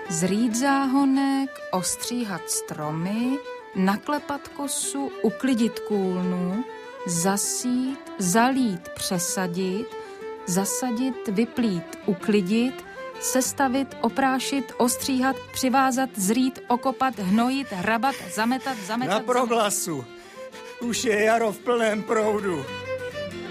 Zrít záhonek, ostříhat stromy, naklepat kosu, uklidit kůlnu, zasít, zalít, přesadit, zasadit, vyplít, uklidit, sestavit, oprášit, ostříhat, přivázat, zrít, okopat, hnojit, hrabat, zametat. Na proglasu. Už je jaro v plném proudu.